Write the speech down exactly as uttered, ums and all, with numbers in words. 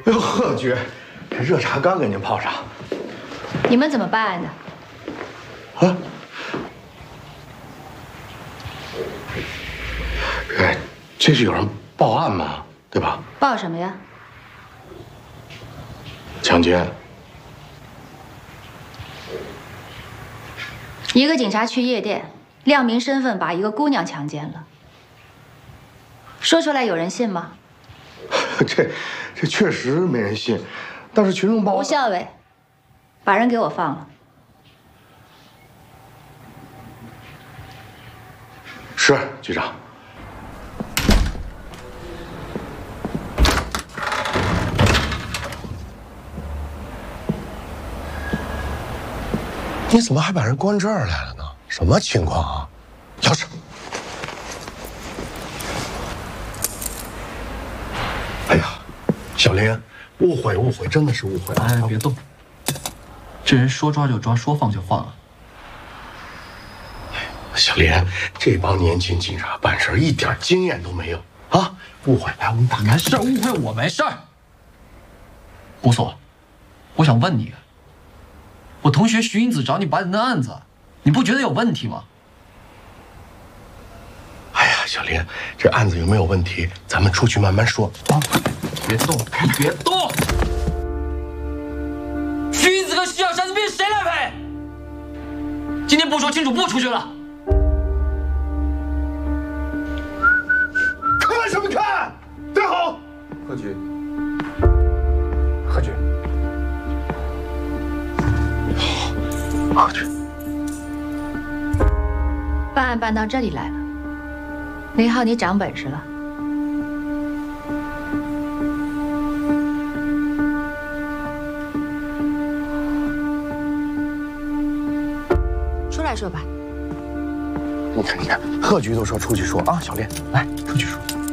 哎呦，贺局，这热茶刚给您泡上。 你们怎么办案的？ 啊？哎，这是有人报案吗？对吧？ 报什么呀？ 抢劫。 一个警察去夜店，亮明身份把一个姑娘强奸了。说出来有人信吗？ 这这确实没人信，但是群众报案。 吴校尉，把人给我放了。 是局长。 你怎么还把人关这儿来了呢？什么情况啊？钥匙。哎呀，小林，误会误会，真的是误会。 哎，别动，这人说抓就抓，说放就放啊。 小林，这帮年轻警察办事一点经验都没有啊！误会，来，我们打开。 没事，误会我没事儿。吴所，我想问你，我同学徐英子找你办的案子，你不觉得有问题吗？ 哎呀，小林，这案子有没有问题，咱们出去慢慢说啊！ 别动，你别动！徐英子跟徐小山这边谁来赔？今天不说清楚，不出去了。 看什么看？站好！ 贺局， 贺局，贺局， 办案办到这里来了，雷浩，你长本事了。出来说吧。 你看，你看，贺局都说出去说啊，小林，来出去说。